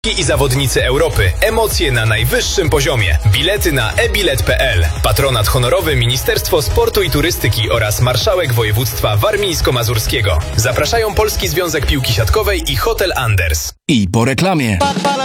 I zawodnicy Europy. Emocje na najwyższym poziomie. Bilety na ebilet.pl. Patronat honorowy Ministerstwo Sportu i Turystyki oraz Marszałek Województwa Warmińsko-Mazurskiego. Zapraszają Polski Związek Piłki Siatkowej i Hotel Anders. I po reklamie.